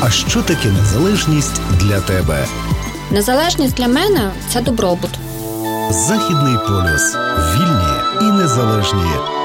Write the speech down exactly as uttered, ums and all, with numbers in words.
А що таке незалежність для тебе? Незалежність для мене – це добробут. Західний полюс. Вільні і незалежні.